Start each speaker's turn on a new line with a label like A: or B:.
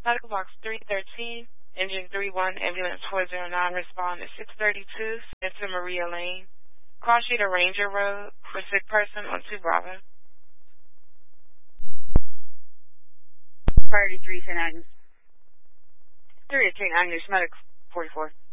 A: Medical box 313, engine 31, ambulance 409, respond at 632, Santa Maria Lane, Cross Street or Ranger Road, for sick person on 2 Bravo.
B: Priority 3, St. Agnes.
A: 3 at St. Agnes, Medic 44.